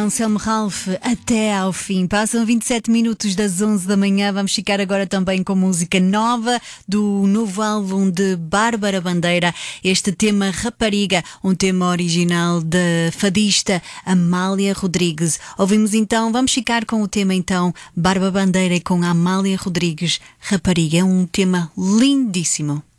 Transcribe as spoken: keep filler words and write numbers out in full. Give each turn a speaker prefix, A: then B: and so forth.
A: Anselmo Ralph até ao fim. Passam vinte e sete minutos das onze da manhã. Vamos ficar agora também com música nova do novo álbum de Bárbara Bandeira. Este tema Rapariga, um tema original da fadista Amália Rodrigues. Ouvimos então, vamos ficar com o tema então Bárbara Bandeira e com a Amália Rodrigues, Rapariga. É um tema lindíssimo.